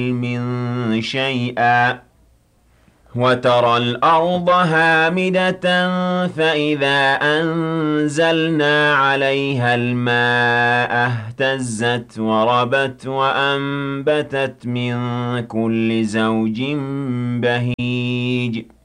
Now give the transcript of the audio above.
عِلْمٍ شَيْئًا وَتَرَى الْأَرْضَ هَامِدَةً فَإِذَا أَنزَلْنَا عَلَيْهَا الْمَاءَ اهْتَزَّتْ وَرَبَتْ وَأَنبَتَتْ مِن كُلِّ زَوْجٍ بَهِيجٍ